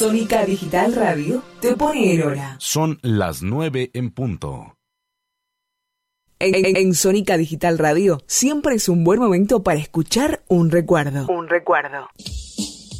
Sónica Digital Radio te pone en hora. Son las 9 en punto. En Sónica Digital Radio siempre es un buen momento para escuchar un recuerdo. Un recuerdo.